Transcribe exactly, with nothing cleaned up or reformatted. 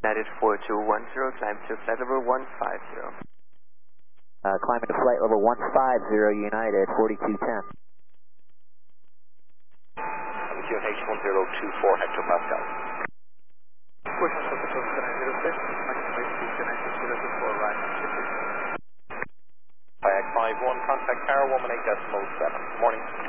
United four two one zero, climb to flight level one five zero. Uh, climbing to flight level one five zero, United forty-two ten. Q N H one zero two four hectopascal. Push on to nine zero six, maximum speed to nine six zero two four, right on ship. Kayak five one, contact tower one one eight decimal seven. Morning.